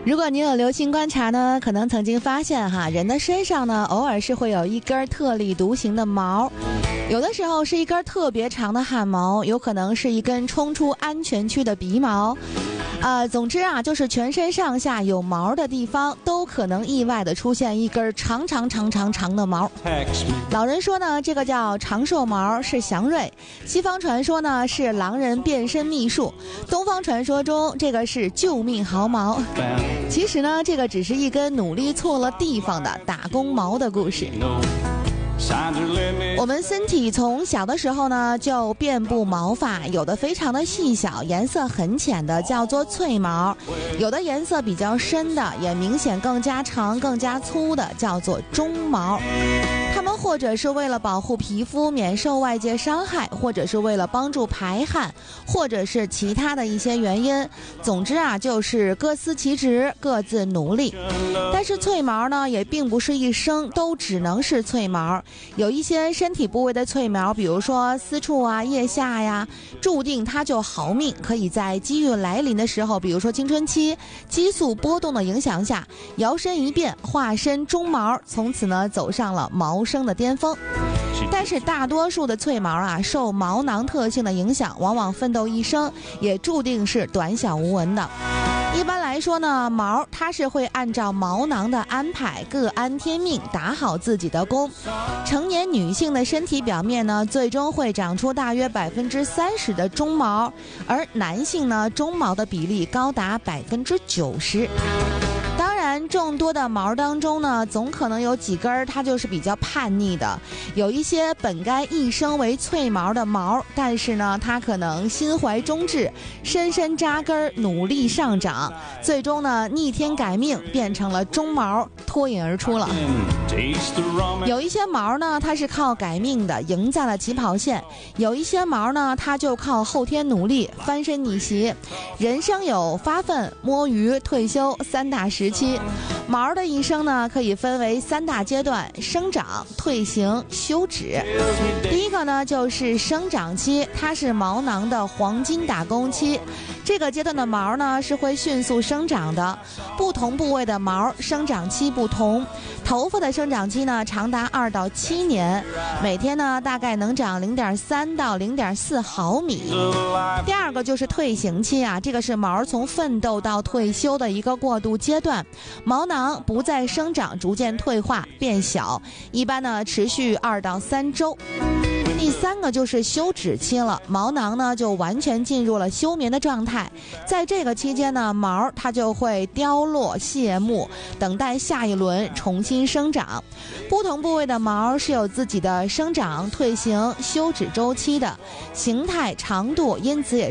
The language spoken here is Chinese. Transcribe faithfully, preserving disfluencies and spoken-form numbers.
如果你有留心观察呢，可能曾经发现哈，人的身上呢，偶尔是会有一根特立独行的毛，有的时候是一根特别长的汗毛，有可能是一根冲出安全区的鼻毛。呃，总之啊，就是全身上下有毛的地方，都可能意外的出现一根长长长长长的毛。老人说呢，这个叫长寿毛，是祥瑞；西方传说呢，是狼人变身秘术；东方传说中，这个是救命毫毛。其实呢，这个只是一根努力错了地方的打工毛的故事。我们身体从小的时候呢就遍布毛发，有的非常的细小，颜色很浅的叫做翠毛，有的颜色比较深的，也明显更加长更加粗的叫做中毛。它们或者是为了保护皮肤免受外界伤害，或者是为了帮助排汗，或者是其他的一些原因。总之啊，就是各司其职，各自努力。但是翠毛呢，也并不是一生都只能是翠毛，有一些身体部位的翠毛，比如说私处啊、腋下呀，注定它就好命，可以在机遇来临的时候，比如说青春期激素波动的影响下，摇身一变化身中毛，从此呢走上了毛生的巅峰。但是大多数的翠毛啊，受毛囊特性的影响，往往奋斗一生也注定是短小无闻的。一般来说呢，毛它是会按照毛囊的安排，各安天命，打好自己的工。成年女性的身体表面呢，最终会长出大约百分之三十的中毛，而男性呢，中毛的比例高达百分之九十。当然，众多的毛当中呢，总可能有几根它就是比较叛逆的，有一些本该一生为翠毛的毛，但是呢，它可能心怀忠志，深深扎根，努力上涨，最终呢，逆天改命，变成了中毛，脱颖而出了。有一些毛呢，它是靠改命的，赢在了起跑线；有一些毛呢，它就靠后天努力，翻身逆袭。人生有发奋、摸鱼、退休三大时期。毛的一生呢，可以分为三大阶段：生长、退行、休止。第一个呢，就是生长期，它是毛囊的黄金打工期。这个阶段的毛呢，是会迅速生长的。不同部位的毛生长期不同。头发的生长期呢，长达二到七年，每天呢大概能长零点三到零点四毫米。第二个就是退行期啊，这个是毛从奋斗到退休的一个过渡阶段，毛囊不再生长，逐渐退化变小，一般呢持续二到三周。第三个就是休止期了，毛囊呢就完全进入了休眠的状态，在这个期间呢，毛它就会凋落谢幕，等待下一轮重新生长。不同部位的毛是有自己的生长、退行、休止周期的，形态、长度因此也